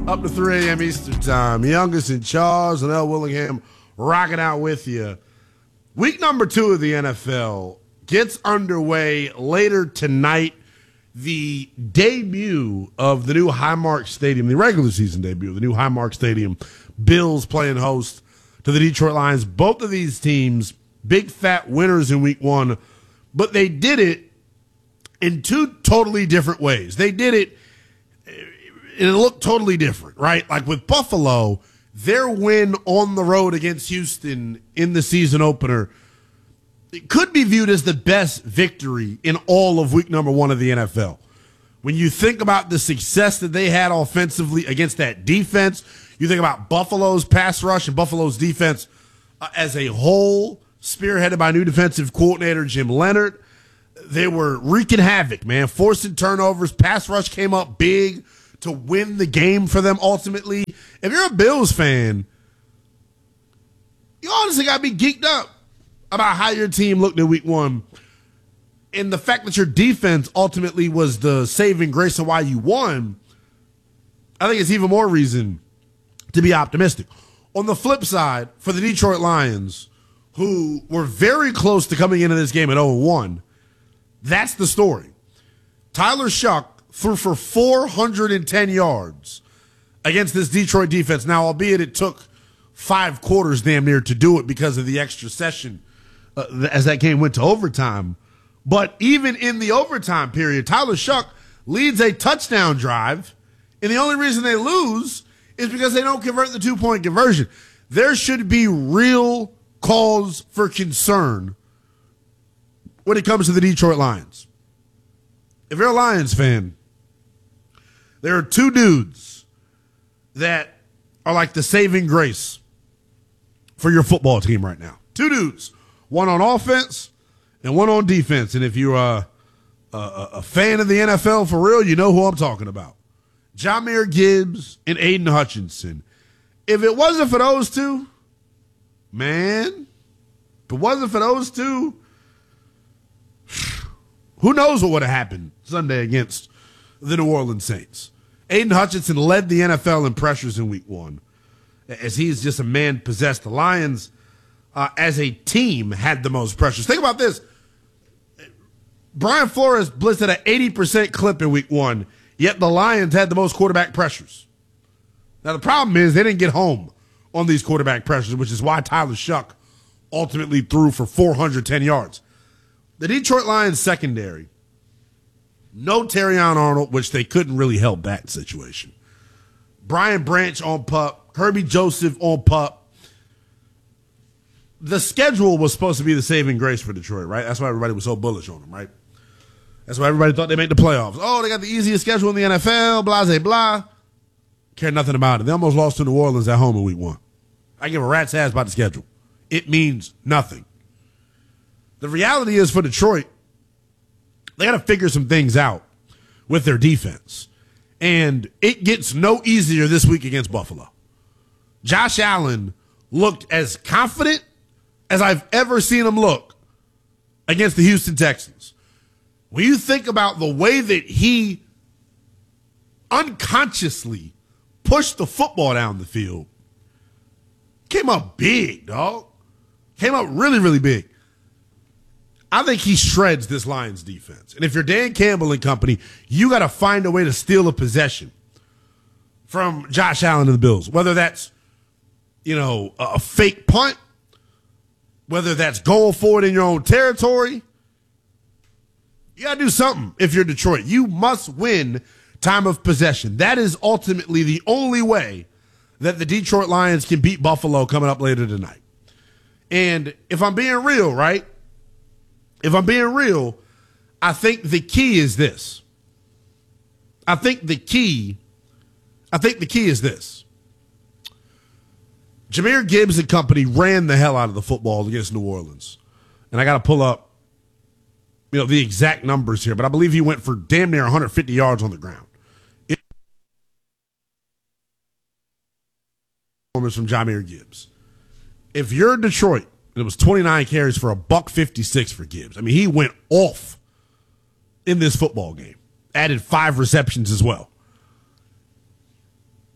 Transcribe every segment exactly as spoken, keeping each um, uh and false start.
Up to three a.m. Eastern Time. Youngest and Charles and L. Willingham rocking out with you. Week number two of the N F L gets underway later tonight. The debut of the new Highmark Stadium, the regular season debut of the new Highmark Stadium. Bills playing host to the Detroit Lions. Both of these teams, big fat winners in week one, but they did it in two totally different ways. They did it, and it looked totally different, right? Like with Buffalo, their win on the road against Houston in the season opener, it could be viewed as the best victory in all of week number one of the N F L. When you think about the success that they had offensively against that defense, you think about Buffalo's pass rush and Buffalo's defense uh, as a whole, spearheaded by new defensive coordinator Jim Leonhard. They were wreaking havoc, man, forcing turnovers. Pass rush came up big to win the game for them ultimately. If you're a Bills fan, you honestly got to be geeked up about how your team looked in week one. And the fact that your defense ultimately was the saving grace of why you won, I think it's even more reason to be optimistic. On the flip side, for the Detroit Lions, who were very close to coming into this game at oh and one, that's the story. Tyler Shough threw for four hundred ten yards against this Detroit defense. Now, albeit it took five quarters damn near to do it because of the extra session uh, as that game went to overtime. But even in the overtime period, Tyler Shough leads a touchdown drive, and the only reason they lose is because they don't convert the two-point conversion. There should be real cause for concern when it comes to the Detroit Lions. If you're a Lions fan, there are two dudes that are like the saving grace for your football team right now. Two dudes, one on offense and one on defense. And if you're a, a, a fan of the N F L for real, you know who I'm talking about. Jahmyr Gibbs and Aiden Hutchinson. If it wasn't for those two, man, if it wasn't for those two, who knows what would have happened Sunday against the New Orleans Saints. Aiden Hutchinson led the N F L in pressures in week one, as he's just a man possessed. The Lions, uh, as a team, had the most pressures. Think about this. Brian Flores blitzed at an eighty percent clip in week one, yet the Lions had the most quarterback pressures. Now, the problem is they didn't get home on these quarterback pressures, which is why Tyler Shough ultimately threw for four hundred ten yards. The Detroit Lions secondary, no Terrion Arnold, which they couldn't really help that situation. Brian Branch on pup, Kirby Joseph on pup. The schedule was supposed to be the saving grace for Detroit, right? That's why everybody was so bullish on them, right? That's why everybody thought they made the playoffs. Oh, they got the easiest schedule in the N F L, blah, blah, blah. Care nothing about it. They almost lost to New Orleans at home in week one. I give a rat's ass about the schedule. It means nothing. The reality is for Detroit, they got to figure some things out with their defense. And it gets no easier this week against Buffalo. Josh Allen looked as confident as I've ever seen him look against the Houston Texans. When you think about the way that he unconsciously pushed the football down the field, came up big, dog. Came up really, really big. I think he shreds this Lions defense. And if you're Dan Campbell and company, you got to find a way to steal a possession from Josh Allen and the Bills, whether that's, you know, a fake punt, whether that's going forward in your own territory. You got to do something if you're Detroit. You must win time of possession. That is ultimately the only way that the Detroit Lions can beat Buffalo coming up later tonight. And if I'm being real, right? If I'm being real, I think the key is this. I think the key, I think the key is this. Jahmyr Gibbs and company ran the hell out of the football against New Orleans. And I got to pull up, you know, the exact numbers here, but I believe he went for damn near one hundred fifty yards on the ground. It- from Jahmyr Gibbs. If you're Detroit, and it was twenty-nine carries for a buck fifty-six for Gibbs. I mean, he went off in this football game. Added five receptions as well.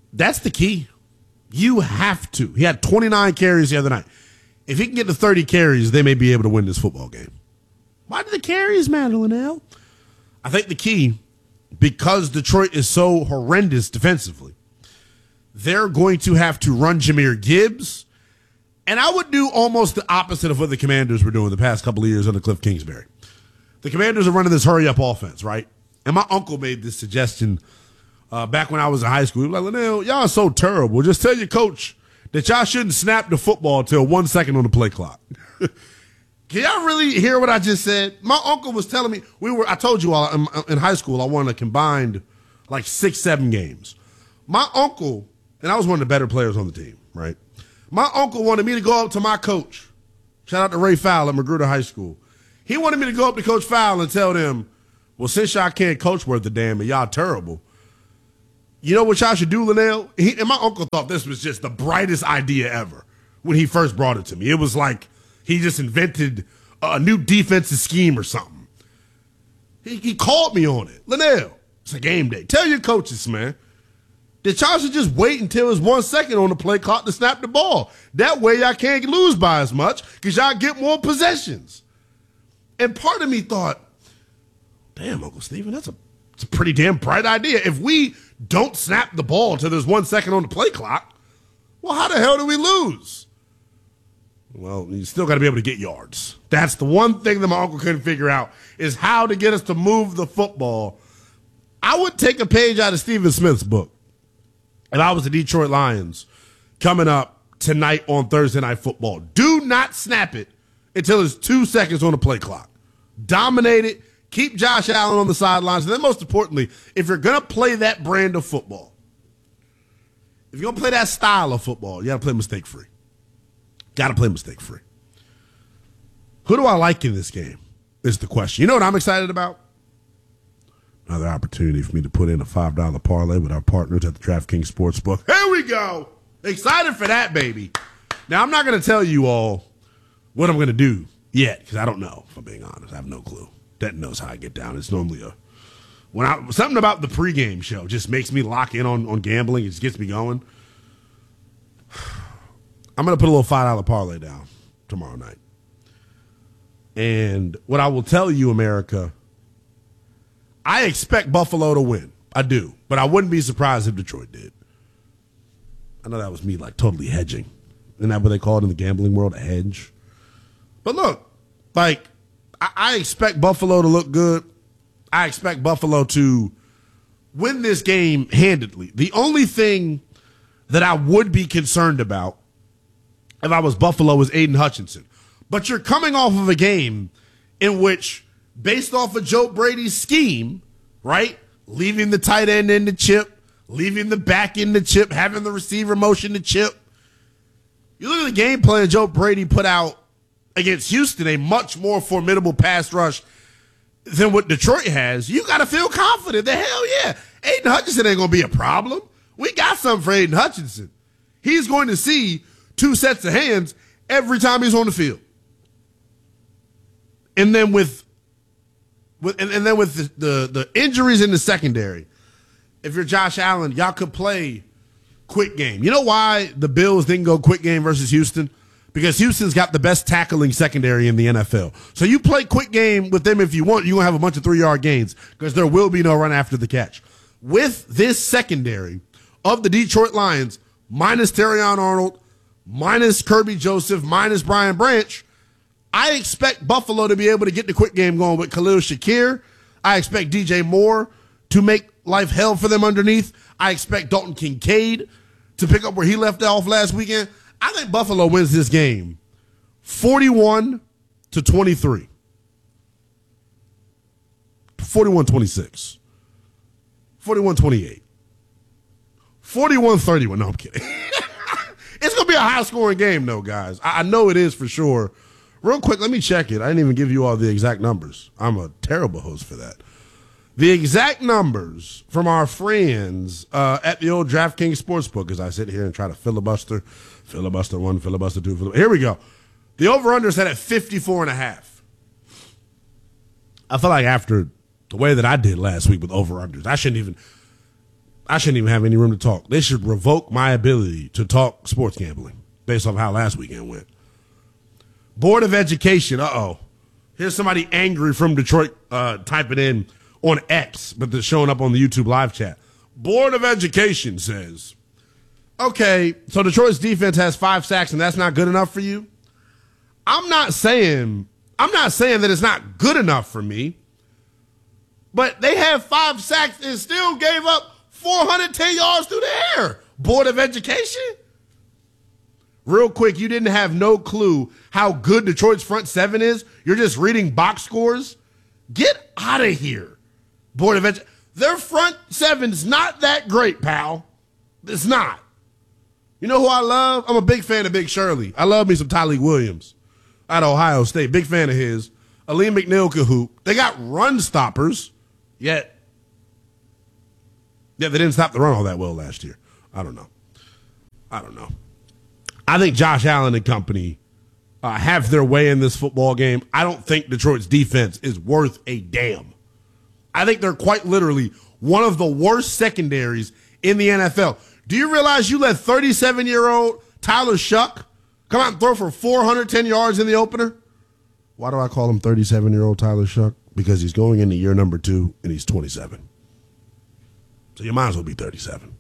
That's the key. You have to. He had twenty-nine carries the other night. If he can get to thirty carries, they may be able to win this football game. Why do the carries matter, Linnell? I think the key, because Detroit is so horrendous defensively, they're going to have to run Jahmyr Gibbs. And I would do almost the opposite of what the Commanders were doing the past couple of years under Cliff Kingsbury. The Commanders are running this hurry-up offense, right? And my uncle made this suggestion uh, back when I was in high school. He was like, Linnell, y'all are so terrible. Just tell your coach that y'all shouldn't snap the football till one second on the play clock. Can y'all really hear what I just said? My uncle was telling me, we were. I told you all, in, in high school, I won a combined like six, seven games. My uncle, and I was one of the better players on the team, right? My uncle wanted me to go up to my coach. Shout out to Ray Fowle at Magruder High School. He wanted me to go up to Coach Fowle and tell them, well, since y'all can't coach worth a damn and y'all terrible, you know what y'all should do, Linnell? He, and my uncle thought this was just the brightest idea ever when he first brought it to me. It was like he just invented a new defensive scheme or something. He, he called me on it. Linnell, it's a game day. Tell your coaches, man, that y'all should just wait until it's one second on the play clock to snap the ball. That way y'all can't lose by as much because y'all get more possessions. And part of me thought, damn, Uncle Stephen, that's a, that's a pretty damn bright idea. If we don't snap the ball until there's one second on the play clock, well, how the hell do we lose? Well, you still got to be able to get yards. That's the one thing that my uncle couldn't figure out is how to get us to move the football. I would take a page out of Stephen Smith's book. And I was the Detroit Lions coming up tonight on Thursday Night Football. Do not snap it until it's two seconds on the play clock. Dominate it. Keep Josh Allen on the sidelines. And then most importantly, if you're going to play that brand of football, if you're going to play that style of football, you got to play mistake-free. Got to play mistake-free. Who do I like in this game is the question. You know what I'm excited about? Another opportunity for me to put in a five dollar parlay with our partners at the DraftKings Sportsbook. Here we go. Excited for that, baby. Now, I'm not going to tell you all what I'm going to do yet because I don't know, if I'm being honest. I have no clue. Denton knows how I get down. It's normally a when I something about the pregame show just makes me lock in on, on gambling. It just gets me going. I'm going to put a little five dollar parlay down tomorrow night. And what I will tell you, America, I expect Buffalo to win. I do. But I wouldn't be surprised if Detroit did. I know that was me like totally hedging. Isn't that what they call it in the gambling world, a hedge? But look, like, I, I expect Buffalo to look good. I expect Buffalo to win this game handedly. The only thing that I would be concerned about if I was Buffalo is Aiden Hutchinson. But you're coming off of a game in which, based off of Joe Brady's scheme, right, leaving the tight end in the chip, leaving the back in the chip, having the receiver motion the chip, you look at the game plan Joe Brady put out against Houston, a much more formidable pass rush than what Detroit has. You got to feel confident. The hell yeah. Aiden Hutchinson ain't going to be a problem. We got something for Aiden Hutchinson. He's going to see two sets of hands every time he's on the field. And then with, with and, and then with the, the, the injuries in the secondary, if you're Josh Allen, y'all could play quick game. You know why the Bills didn't go quick game versus Houston? Because Houston's got the best tackling secondary in the N F L. So you play quick game with them if you want. You're going to have a bunch of three-yard gains because there will be no run after the catch. With this secondary of the Detroit Lions, minus Terrion Arnold, minus Kirby Joseph, minus Brian Branch, I expect Buffalo to be able to get the quick game going with Khalil Shakir. I expect D J Moore to make life hell for them underneath. I expect Dalton Kincaid to pick up where he left off last weekend. I think Buffalo wins this game forty-one to twenty-three. forty-one twenty-six. forty-one twenty-eight. forty-one thirty-one. No, I'm kidding. It's going to be a high-scoring game, though, guys. I, I know it is for sure. Real quick, let me check it. I didn't even give you all the exact numbers. I'm a terrible host for that. The exact numbers from our friends uh, at the old DraftKings Sportsbook, as I sit here and try to filibuster, filibuster one, filibuster two, filibuster. Here we go. The over-under set at fifty-four and a half. I feel like after the way that I did last week with over-unders, I shouldn't even I shouldn't even have any room to talk. They should revoke my ability to talk sports gambling based off how last weekend went. Board of Education, uh-oh. Here's somebody angry from Detroit uh, typing in on X, but they're showing up on the YouTube live chat. Board of Education says, okay, so Detroit's defense has five sacks and that's not good enough for you? I'm not saying, I'm not saying that it's not good enough for me, but they have five sacks and still gave up four hundred ten yards through the air. Board of Education? Real quick, you didn't have no clue how good Detroit's front seven is? You're just reading box scores? Get out of here. Board of Education. Their front seven's not that great, pal. It's not. You know who I love? I'm a big fan of Big Shirley. I love me some Tyleek Williams out of Ohio State. Big fan of his. Aleem McNeil can hoop. They got run stoppers, yet yeah, they didn't stop the run all that well last year. I don't know. I don't know. I think Josh Allen and company uh, have their way in this football game. I don't think Detroit's defense is worth a damn. I think they're quite literally one of the worst secondaries in the N F L. Do you realize you let thirty-seven-year-old Tyler Shuck come out and throw for four hundred ten yards in the opener? Why do I call him thirty-seven-year-old Tyler Shuck? Because he's going into year number two, and he's twenty-seven. So you might as well be thirty-seven.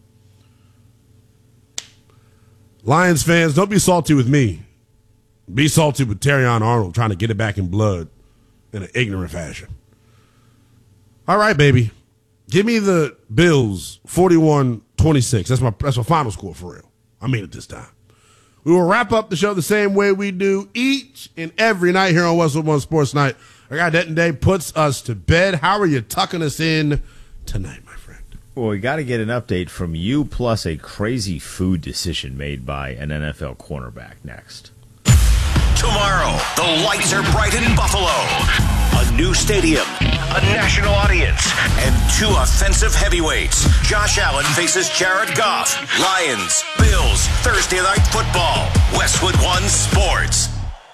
Lions fans, don't be salty with me. Be salty with Terrion Arnold trying to get it back in blood in an ignorant fashion. All right, baby. Give me the Bills forty-one twenty-six. That's my that's my final score for real. I mean it this time. We will wrap up the show the same way we do each and every night here on Westwood One Sports Night. Our guy Denton Day puts us to bed. How are you tucking us in tonight, my friend? Well, we got to get an update from you, plus a crazy food decision made by an N F L cornerback next. Tomorrow, the lights are bright in Buffalo. A new stadium, a national audience, and two offensive heavyweights. Josh Allen faces Jared Goff. Lions, Bills, Thursday Night Football. Westwood One Sports.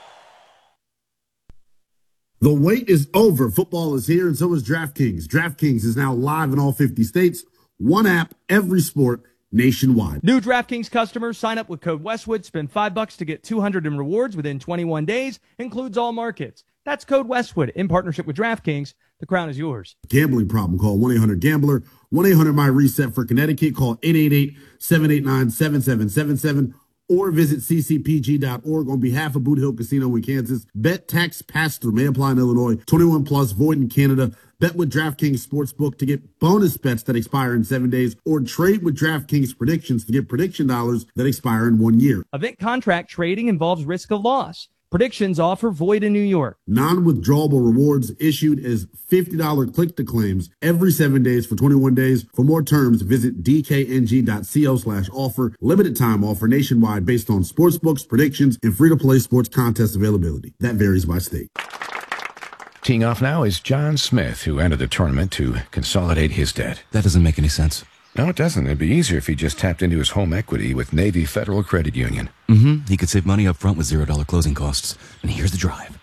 The wait is over. Football is here, and so is DraftKings. DraftKings is now live in all fifty states. One app, every sport, nationwide. New DraftKings customers sign up with code Westwood. Spend five bucks to get two hundred in rewards within twenty-one days. Includes all markets. That's code Westwood in partnership with DraftKings. The crown is yours. Gambling problem? Call one eight hundred gambler. one eight hundred my reset for Connecticut. Call eight eight eight, seven eight nine, seven seven seven seven. Or visit c c p g dot org on behalf of Boot Hill Casino in Kansas. Bet tax pass-through may apply in Illinois. twenty-one plus, void in Canada. Bet with DraftKings Sportsbook to get bonus bets that expire in seven days. Or trade with DraftKings Predictions to get prediction dollars that expire in one year. Event contract trading involves risk of loss. Predictions offer void in New York. Non-withdrawable rewards issued as fifty dollars click-to-claims every seven days for twenty-one days. For more terms, visit d k n g dot co slash offer. Limited time offer nationwide based on sportsbooks, predictions, and free-to-play sports contest availability. That varies by state. Teeing off now is John Smith, who entered the tournament to consolidate his debt. That doesn't make any sense. No, it doesn't. It'd be easier if he just tapped into his home equity with Navy Federal Credit Union. Mm-hmm. He could save money up front with zero dollar closing costs. And here's the drive.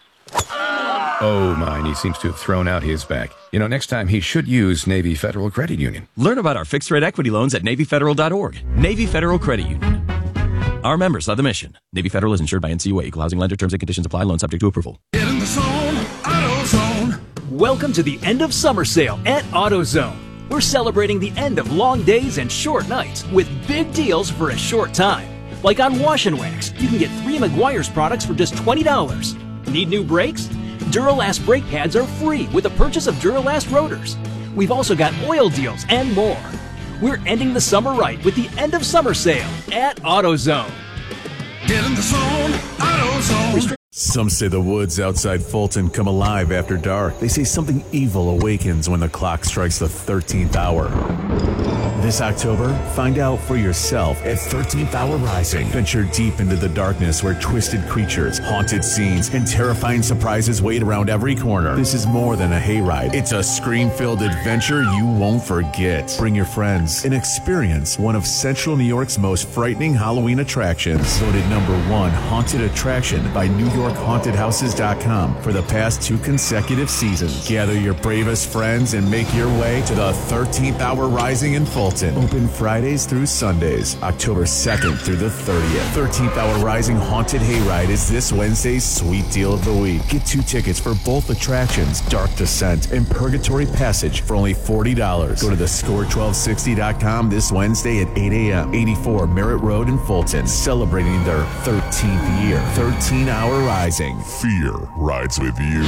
Oh, my, and he seems to have thrown out his back. You know, next time he should use Navy Federal Credit Union. Learn about our fixed-rate equity loans at navy federal dot org. Navy Federal Credit Union. Our members of the mission. Navy Federal is insured by N C U A. Equal housing lender. Terms and conditions apply. Loan subject to approval. Get in the zone, AutoZone. Welcome to the end of summer sale at AutoZone. We're celebrating the end of long days and short nights with big deals for a short time. Like on Wash and Wax, you can get three Meguiar's products for just twenty dollars. Need new brakes? Duralast brake pads are free with the purchase of Duralast rotors. We've also got oil deals and more. We're ending the summer right with the end of summer sale at AutoZone. Get in the zone, AutoZone. Some say the woods outside Fulton come alive after dark. They say something evil awakens when the clock strikes the thirteenth hour. This October, find out for yourself at thirteenth Hour Rising. Venture deep into the darkness where twisted creatures, haunted scenes, and terrifying surprises wait around every corner. This is more than a hayride. It's a scream-filled adventure you won't forget. Bring your friends and experience one of Central New York's most frightening Halloween attractions. Voted number one haunted attraction by New York Haunted Houses dot com for the past two consecutive seasons. Gather your bravest friends and make your way to the thirteenth Hour Rising in Fulton. Fulton. Open Fridays through Sundays, October second through the thirtieth. thirteenth Hour Rising Haunted Hayride is this Wednesday's sweet deal of the week. Get two tickets for both attractions, Dark Descent and Purgatory Passage, for only forty dollars. Go to the score twelve sixty dot com this Wednesday at eight a.m. eighty-four Merritt Road in Fulton, celebrating their thirteenth year. thirteen Hour Rising. Fear rides with you.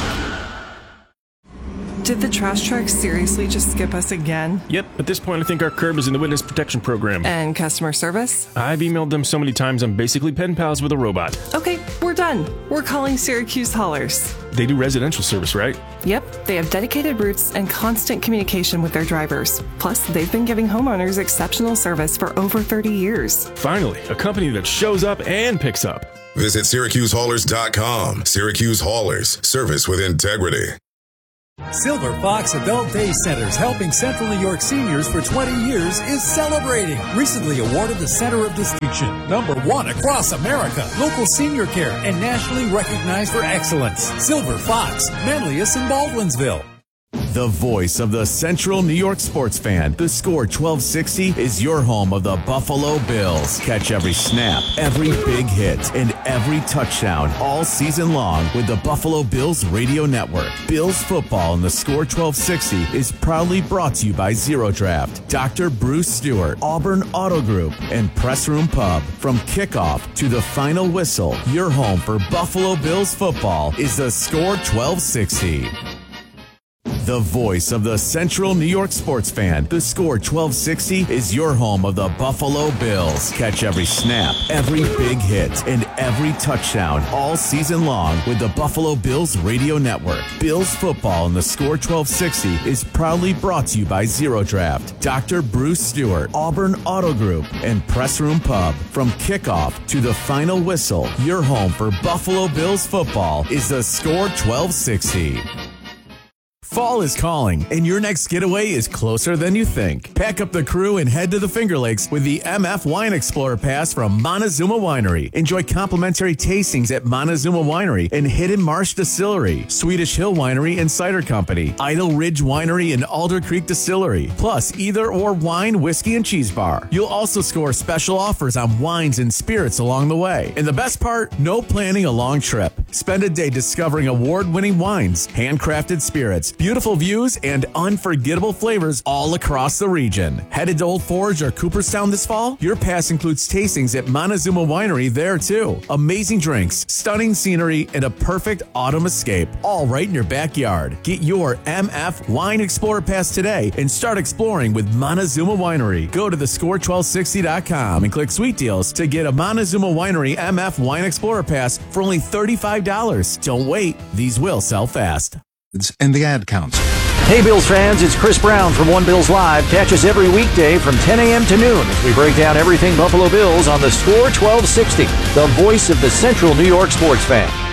Did the trash truck seriously just skip us again? Yep, at this point I think our curb is in the witness protection program. And customer service? I've emailed them so many times I'm basically pen pals with a robot. Okay, we're done. We're calling Syracuse Haulers. They do residential service, right? Yep, they have dedicated routes and constant communication with their drivers. Plus, they've been giving homeowners exceptional service for over thirty years. Finally, a company that shows up and picks up. Visit Syracuse Haulers dot com. Syracuse Haulers, service with integrity. Silver Fox Adult Day Centers, helping Central New York seniors for twenty years, is celebrating. Recently awarded the Center of Distinction, number one across America, local senior care, and nationally recognized for excellence. Silver Fox, Manlius and Baldwinsville. The voice of the Central New York sports fan. The Score twelve sixty is your home of the Buffalo Bills. Catch every snap, every big hit, and every touchdown all season long with the Buffalo Bills radio network. Bills football in the Score twelve sixty is proudly brought to you by Zero Draft, Doctor Bruce Stewart, Auburn Auto Group, and Press Room Pub. From kickoff to the final whistle, your home for Buffalo Bills football is the Score twelve sixty. The voice of the Central New York sports fan. The Score twelve sixty is your home of the Buffalo Bills. Catch every snap, every big hit, and every touchdown all season long with the Buffalo Bills radio network. Bills football in the Score twelve sixty is proudly brought to you by Zero Draft, Doctor Bruce Stewart, Auburn Auto Group, and Press Room Pub. From kickoff to the final whistle, your home for Buffalo Bills football is the Score twelve sixty. Fall is calling, and your next getaway is closer than you think. Pack up the crew and head to the Finger Lakes with the M F Wine Explorer Pass from Montezuma Winery. Enjoy complimentary tastings at Montezuma Winery and Hidden Marsh Distillery, Swedish Hill Winery and Cider Company, Idle Ridge Winery and Alder Creek Distillery, plus either or wine, whiskey, and cheese bar. You'll also score special offers on wines and spirits along the way. And the best part, no planning a long trip. Spend a day discovering award-winning wines, handcrafted spirits, beautiful views, and unforgettable flavors all across the region. Headed to Old Forge or Cooperstown this fall? Your pass includes tastings at Montezuma Winery there too. Amazing drinks, stunning scenery, and a perfect autumn escape, all right in your backyard. Get your M F Wine Explorer Pass today and start exploring with Montezuma Winery. Go to the score twelve sixty dot com and click Sweet Deals to get a Montezuma Winery M F Wine Explorer Pass for only thirty-five dollars. Don't wait, these will sell fast. And the ad counts. Hey Bills fans, it's Chris Brown from One Bills Live. Catch us every weekday from ten a.m. to noon as we break down everything Buffalo Bills on the Score twelve sixty, the voice of the Central New York sports fan.